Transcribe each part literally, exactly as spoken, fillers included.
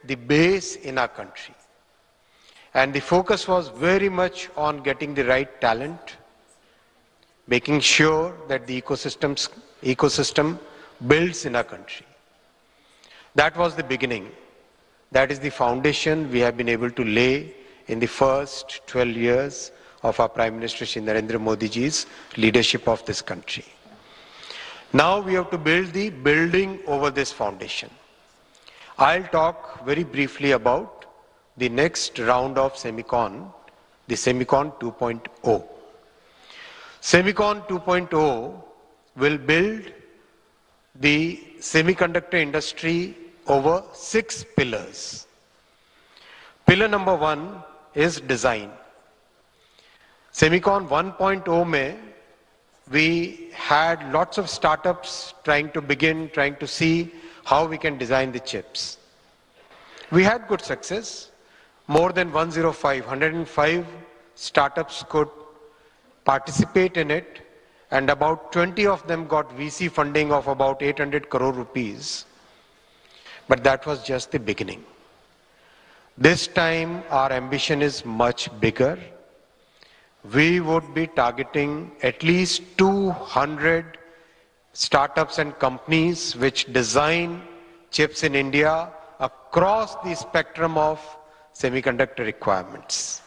the base in our country. And the focus was very much on getting the right talent, making sure that the ecosystems, ecosystem builds in our country. That was the beginning. That is the foundation we have been able to lay in the first twelve years of our Prime Minister Shri Narendra Modi ji's leadership of this country. Now we have to build the building over this foundation. I'll talk very briefly about the next round of Semicon, the Semicon two point oh. Semicon two point oh will build the semiconductor industry over six pillars. Pillar number one is design. Semicon one point oh mein, we had lots of startups trying to begin, trying to see how we can design the chips. We had good success. More than one hundred five, one hundred five startups could participate in it, and about twenty of them got V C funding of about eight hundred crore rupees. But that was just the beginning. This time our ambition is much bigger. We would be targeting at least two hundred startups and companies which design chips in India across the spectrum of semiconductor requirements.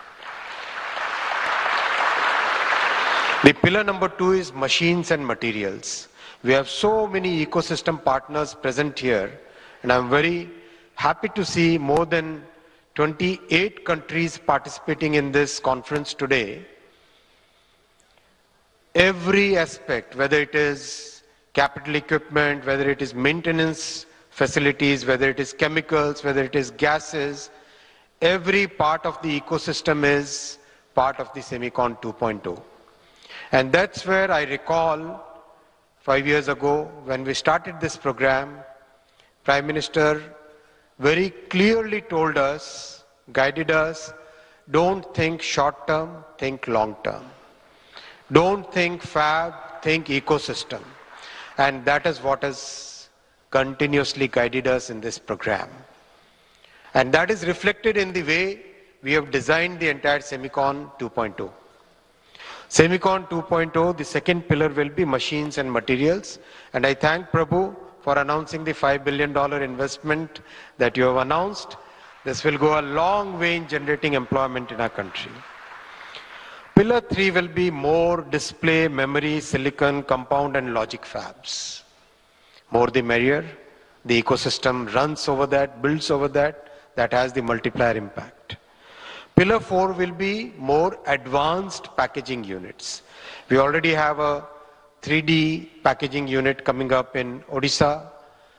The pillar number two is machines and materials. We have so many ecosystem partners present here, and I'm very happy to see more than twenty-eight countries participating in this conference today. Every aspect, whether it is capital equipment, whether it is maintenance facilities, whether it is chemicals, whether it is gases, every part of the ecosystem is part of the Semicon two point oh. And that's where I recall five years ago when we started this program, Prime Minister very clearly told us, guided us, don't think short term, think long term. Don't think fab, think ecosystem. And that is what has continuously guided us in this program. And that is reflected in the way we have designed the entire Semicon two point oh. Semicon two point oh, the second pillar will be machines and materials. And I thank Prabhu for announcing the five billion dollar investment that you have announced. This will go a long way in generating employment in our country. Pillar three will be more display, memory, silicon, compound and logic fabs. More the merrier. The ecosystem runs over that, builds over that. That has the multiplier impact. Pillar four will be more advanced packaging units. We already have a three D packaging unit coming up in Odisha.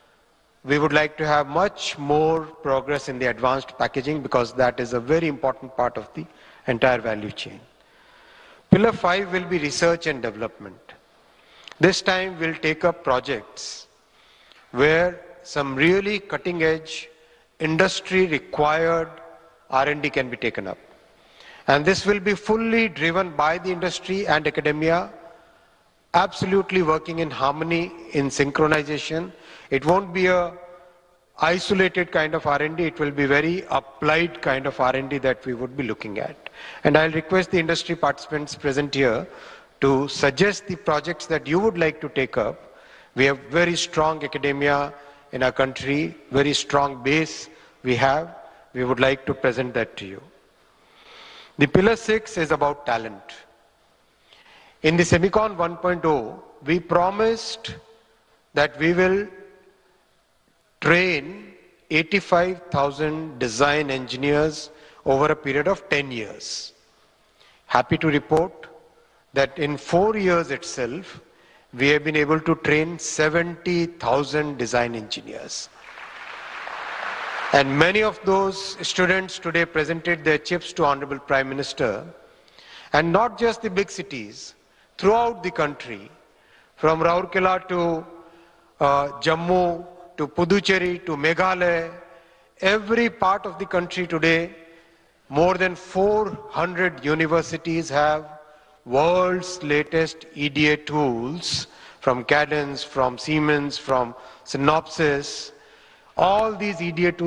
We would like to have much more progress in the advanced packaging because that is a very important part of the entire value chain. Pillar five will be research and development. This time we'll take up projects where some really cutting edge industry required R and D can be taken up. And this will be fully driven by the industry and academia, absolutely working in harmony, in synchronization. It won't be a isolated kind of R and D, it will be very applied kind of R and D that we would be looking at. And I'll request the industry participants present here to suggest the projects that you would like to take up. We have very strong academia in our country, very strong base we have. We would like to present that to you. The pillar six is about talent. In the Semicon one point oh, we promised that we will train eighty-five thousand design engineers over a period of ten years. Happy to report that in four years itself, we have been able to train seventy thousand design engineers. And many of those students today presented their chips to Honorable Prime Minister, and not just the big cities, throughout the country, from Rourkela to uh, Jammu, to Puducherry, to Meghalaya, every part of the country today, more than four hundred universities have world's latest E D A tools from Cadence, from Siemens, from Synopsys. All these E D A tools